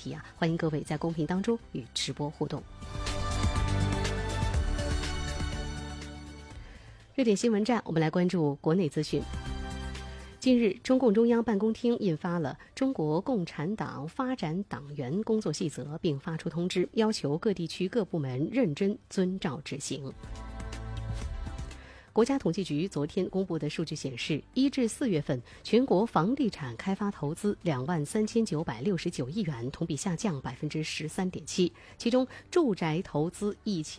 题欢迎各位在公屏当中与直播互动。热点新闻站，我们来关注国内资讯。近日，中共中央办公厅印发了《中国共产党发展党员工作细则》，并发出通知，要求各地区各部门认真遵照执行。国家统计局昨天公布的数据显示，1至4月份，全国房地产开发投资23969亿元，同比下降13.7%，其中住宅投资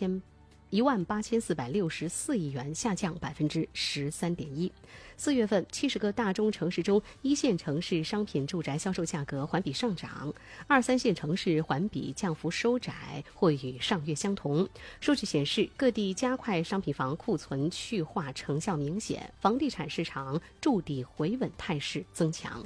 18464亿元，下降13.1%。4月份，70个大中城市中，1线城市商品住宅销售价格环比上涨，2、3线城市环比降幅收窄或与上月相同。数据显示，各地加快商品房库存去化成效明显，房地产市场筑底回稳态势增强。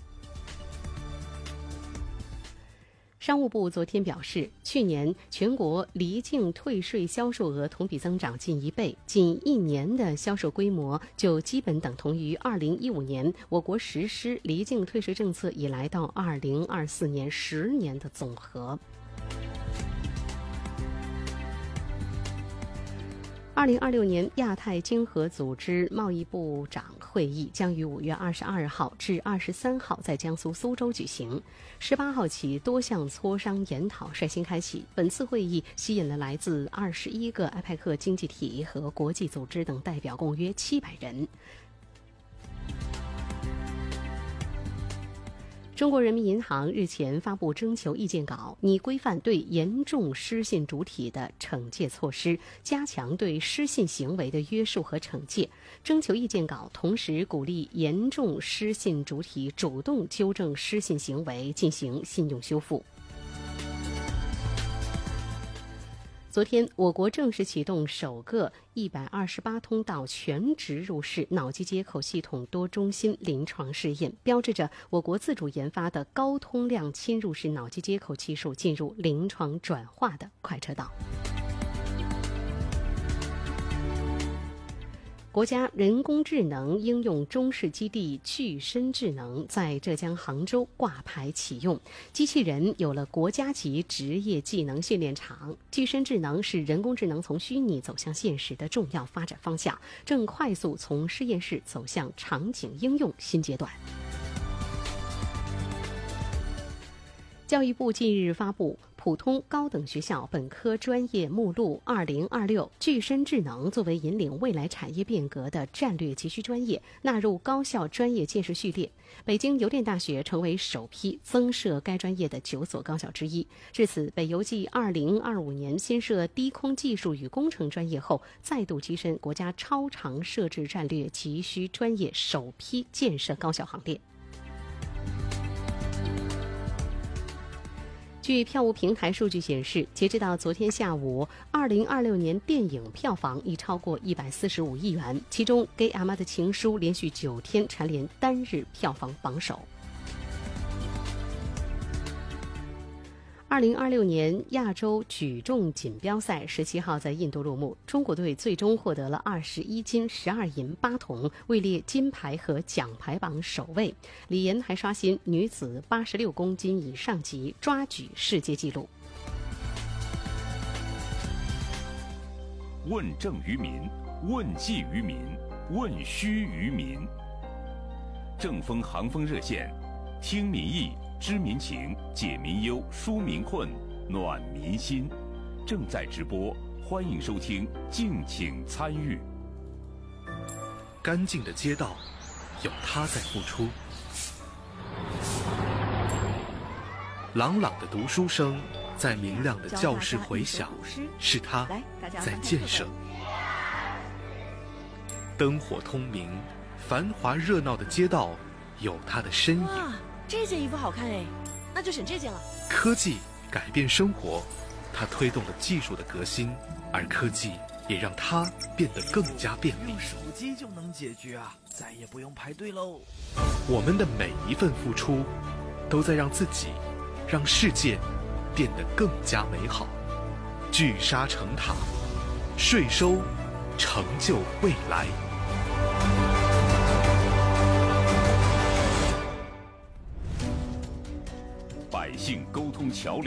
商务部昨天表示，去年全国离境退税销售额同比增长近1倍，仅1年的销售规模就基本等同于2015年我国实施离境退税政策以来到2024年10年的总和。2026年亚太经合组织贸易部长会议将于5月22号至23号在江苏苏州举行。18号起，多项磋商研讨率先开启。本次会议吸引了来自21个APEC经济体和国际组织等代表，共约700人。中国人民银行日前发布征求意见稿，拟规范对严重失信主体的惩戒措施，加强对失信行为的约束和惩戒。征求意见稿同时鼓励严重失信主体主动纠正失信行为，进行信用修复。昨天，我国正式启动首个128通道全植入式脑机接口系统多中心临床试验，标志着我国自主研发的高通量侵入式脑机接口技术进入临床转化的快车道。国家人工智能应用中试基地具身智能在浙江杭州挂牌启用，机器人有了国家级职业技能训练场。具身智能是人工智能从虚拟走向现实的重要发展方向，正快速从实验室走向场景应用新阶段。教育部近日发布普通高等学校本科专业目录2026，具身智能作为引领未来产业变革的战略急需专业，纳入高校专业建设序列。北京邮电大学成为首批增设该专业的9所高校之一。至此，北邮继2025年新设低空技术与工程专业后，再度跻身国家超长设置战略急需专业首批建设高校行列。据票务平台数据显示，截止到昨天下午，2026年电影票房已超过145亿元，其中《给阿妈的情书》连续9天蝉联单日票房榜首。2026年亚洲举重锦标赛17号在印度落幕，中国队最终获得了21金12银8铜，位列金牌和奖牌榜首位。李岩还刷新女子86公斤以上级抓举世界纪录。 问政于民，问计于民，问需于民。正风航风热线，听民意，知民情，解民忧，纾民困，暖民心，正在直播，欢迎收听，敬请参与。 干净的街道，有他在付出；朗朗的读书声，在明亮的教室回响，是他在建设。灯火通明，繁华热闹的街道，有他的身影。 这件衣服好看哎，那就选这件了。 科技改变生活，它推动了技术的革新，而科技也让它变得更加便利。 用手机就能解决啊，再也不用排队喽。 我们的每一份付出，都在让自己、让世界变得更加美好。聚沙成塔，税收成就未来。 百姓沟通桥梁。